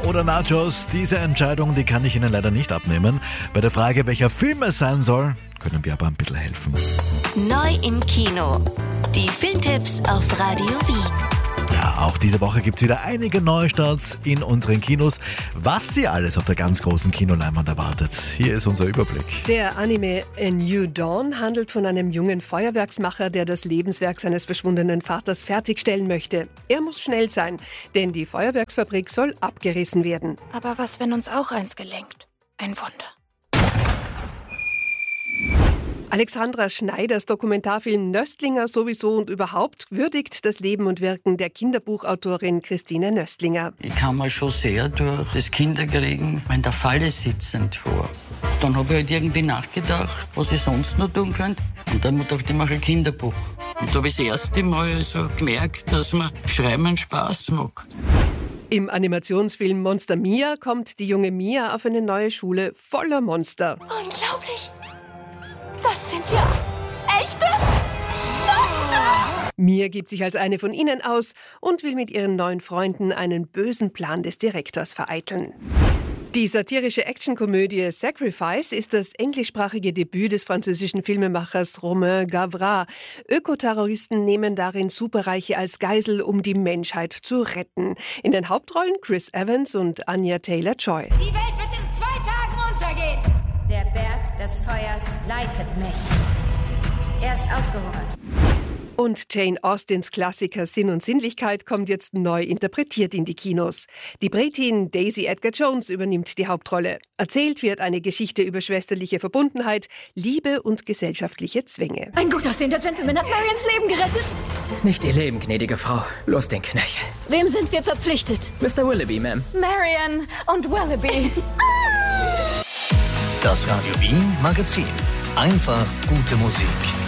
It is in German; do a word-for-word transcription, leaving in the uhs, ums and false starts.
oder Nachos? Diese Entscheidung, die kann ich Ihnen leider nicht abnehmen. Bei der Frage, welcher Film es sein soll, können wir aber ein bisschen helfen. Neu im Kino. Die Filmtipps auf Radio Wien. Ja, auch diese Woche gibt es wieder einige Neustarts in unseren Kinos. Was Sie alles auf der ganz großen Kinoleinwand erwartet, hier ist unser Überblick. Der Anime A New Dawn handelt von einem jungen Feuerwerksmacher, der das Lebenswerk seines verschwundenen Vaters fertigstellen möchte. Er muss schnell sein, denn die Feuerwerksfabrik soll abgerissen werden. Aber was, wenn uns auch eins gelingt? Ein Wunder. Alexandra Schneiders Dokumentarfilm Nöstlinger sowieso und überhaupt würdigt das Leben und Wirken der Kinderbuchautorin Christine Nöstlinger. Ich kam mir schon sehr durch das Kinderkriegen in der Falle sitzend vor. Dann habe ich halt irgendwie nachgedacht, was ich sonst noch tun könnte. Und dann habe ich gedacht, ich mache ein Kinderbuch. Und da habe ich das erste Mal so gemerkt, dass mir Schreiben Spaß macht. Im Animationsfilm Monster Mia kommt die junge Mia auf eine neue Schule voller Monster. Unglaublich! Das sind ja echte Monster! Mia gibt sich als eine von ihnen aus und will mit ihren neuen Freunden einen bösen Plan des Direktors vereiteln. Die satirische Actionkomödie Sacrifice ist das englischsprachige Debüt des französischen Filmemachers Romain Gavras. Ökoterroristen nehmen darin Superreiche als Geisel, um die Menschheit zu retten. In den Hauptrollen Chris Evans und Anya Taylor-Joy. Die Welt wird in zwei Tagen untergehen! Der Berg des Feuers leitet mich. Er ist ausgehungert. Und Jane Austens Klassiker Sinn und Sinnlichkeit kommt jetzt neu interpretiert in die Kinos. Die Britin Daisy Edgar-Jones übernimmt die Hauptrolle. Erzählt wird eine Geschichte über schwesterliche Verbundenheit, Liebe und gesellschaftliche Zwänge. Ein gut aussehender Gentleman hat Marians Leben gerettet. Nicht Ihr Leben, gnädige Frau. Los den Knöchel. Wem sind wir verpflichtet? Mister Willoughby, Ma'am. Marian und Willoughby. Das Radio Wien Magazin. Einfach gute Musik.